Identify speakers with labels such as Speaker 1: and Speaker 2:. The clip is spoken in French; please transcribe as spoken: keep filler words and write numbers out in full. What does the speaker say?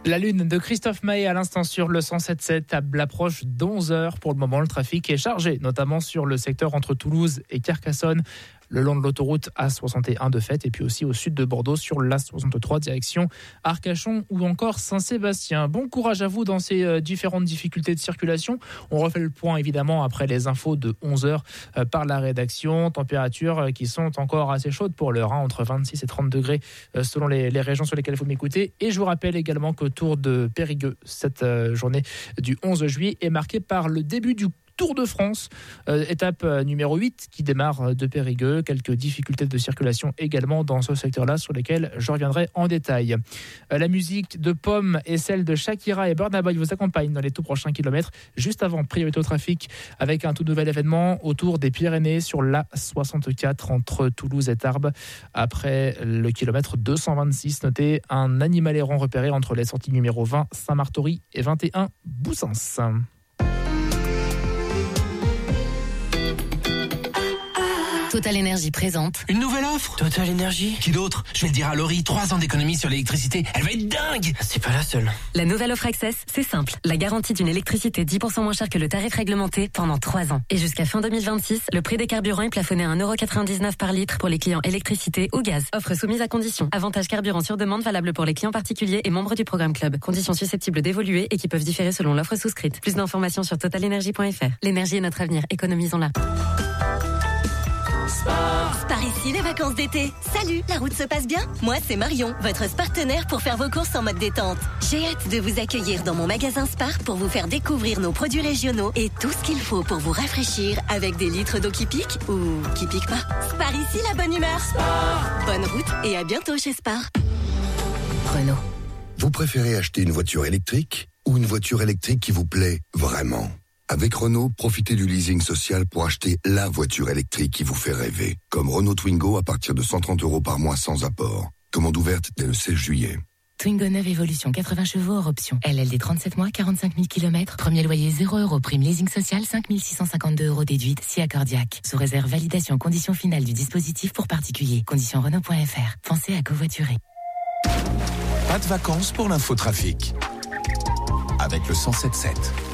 Speaker 1: La lune de Christophe Maé à l'instant sur le cent sept sept à l'approche d'onze heures. Pour le moment, le trafic est chargé, notamment sur le secteur entre Toulouse et Carcassonne, le long de l'autoroute A soixante et un de fait, et puis aussi au sud de Bordeaux sur l'A soixante-trois direction Arcachon ou encore Saint-Sébastien. Bon courage à vous dans ces euh, différentes difficultés de circulation. On refait le point évidemment après les infos de onze heures euh, par la rédaction. Températures euh, qui sont encore assez chaudes pour l'heure, hein, entre vingt-six et trente degrés euh, selon les, les régions sur lesquelles vous m'écoutez. Et je vous rappelle également que Tour de Périgueux, cette euh, journée du onze juillet, est marquée par le début du Tour de France, euh, étape euh, numéro huit qui démarre euh, de Périgueux. Quelques difficultés de circulation également dans ce secteur-là sur lesquelles je reviendrai en détail. Euh, la musique de Pomme et celle de Shakira et Burna Boy vous accompagnent dans les tout prochains kilomètres. Juste avant, priorité au trafic avec un tout nouvel événement autour des Pyrénées sur l'A soixante-quatre entre Toulouse et Tarbes. Après le kilomètre deux cent vingt-six, notez un animal errant repéré entre les sorties numéro vingt Saint-Martory et vingt et un Boussens.
Speaker 2: Total Énergie présente
Speaker 3: une nouvelle offre.
Speaker 4: Total Énergie.
Speaker 3: Qui d'autre? Je vais le dire à Laurie, trois ans d'économie sur l'électricité. Elle va être dingue.
Speaker 4: C'est pas la seule.
Speaker 2: La nouvelle offre Access, c'est simple. La garantie d'une électricité dix pour cent moins chère que le tarif réglementé pendant trois ans. Et jusqu'à fin deux mille vingt-six, le prix des carburants est plafonné à un euro quatre-vingt-dix-neuf par litre pour les clients électricité ou gaz. Offre soumise à conditions. Avantage carburant sur demande valable pour les clients particuliers et membres du programme Club. Conditions susceptibles d'évoluer et qui peuvent différer selon l'offre souscrite. Plus d'informations sur total énergie point f r. L'énergie est notre avenir. Économisons-la.
Speaker 5: Sport. Par ici, les vacances d'été. Salut, la route se passe bien? Moi, c'est Marion, votre partenaire pour faire vos courses en mode détente. J'ai hâte de vous accueillir dans mon magasin Spar pour vous faire découvrir nos produits régionaux et tout ce qu'il faut pour vous rafraîchir avec des litres d'eau qui piquent ou qui piquent pas. Spar ici, la bonne humeur. Sport. Bonne route et à bientôt chez Spar.
Speaker 2: Renault.
Speaker 6: Vous préférez acheter une voiture électrique ou une voiture électrique qui vous plaît vraiment? Avec Renault, profitez du leasing social pour acheter la voiture électrique qui vous fait rêver. Comme Renault Twingo à partir de cent trente euros par mois sans apport. Commande ouverte dès le seize juillet.
Speaker 7: Twingo neuve Evolution, quatre-vingts chevaux hors option. L L D trente-sept mois, quarante-cinq mille kilomètres. Premier loyer zéro euros. Prime leasing social, cinq mille six cent cinquante-deux euros déduite, si accordiaque. Sous réserve validation condition finale du dispositif pour particulier. Conditions Renault point f r. Pensez à covoiturer.
Speaker 8: Pas de vacances pour l'infotrafic. Avec le cent sept sept.